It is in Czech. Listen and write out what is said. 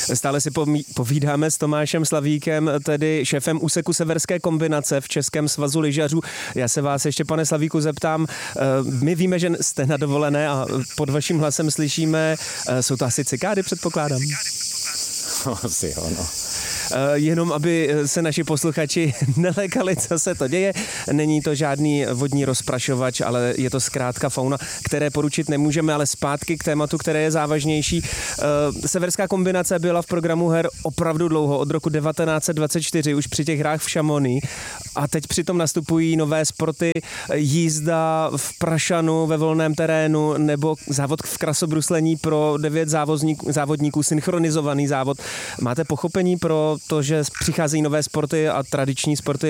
Stále si povídáme s Tomášem Slavíkem, tedy šéfem úseku Severské kombinace v Českém svazu lyžařů. Já se vás ještě, pane Slavíku, zeptám. My víme, že jste na dovolené a pod vaším hlasem slyšíme, jsou to asi cikády, předpokládám? Asi jo, no. Jenom aby se naši posluchači nelékali, co se to děje. Není to žádný vodní rozprašovač, ale je to zkrátka fauna, které poručit nemůžeme, ale zpátky k tématu, které je závažnější. Severská kombinace byla v programu her opravdu dlouho, od roku 1924, už při těch hrách v Chamonix. A teď přitom nastupují nové sporty, jízda v prašanu ve volném terénu nebo závod v krasobruslení pro 9 závodníků, synchronizovaný závod. Máte pochopení pro to, že přicházejí nové sporty a tradiční sporty